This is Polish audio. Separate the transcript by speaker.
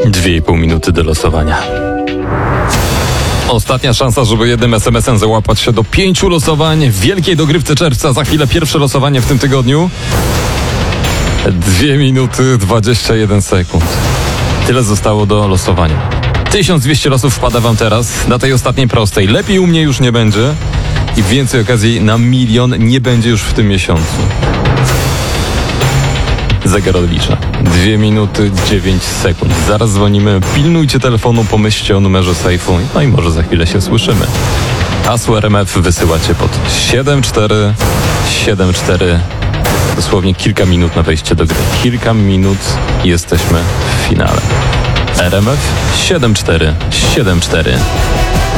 Speaker 1: 2,5 minuty do losowania. Ostatnia szansa, żeby jednym SMS-em załapać się do 5 losowań w wielkiej dogrywce czerwca. Za chwilę pierwsze losowanie w tym tygodniu. 2 minuty 21 sekund. Tyle zostało do losowania. 1200 losów wpada wam teraz na tej ostatniej prostej. Lepiej u mnie już nie będzie i więcej okazji na 1 milion nie będzie już w tym miesiącu. Zegar odlicza. 2 minuty 9 sekund. Zaraz dzwonimy. Pilnujcie telefonu, pomyślcie o numerze sejfu. No i może za chwilę się słyszymy. Hasło RMF wysyłacie pod 7474. Dosłownie kilka minut na wejście do gry. Kilka minut i jesteśmy w finale. RMF 7474.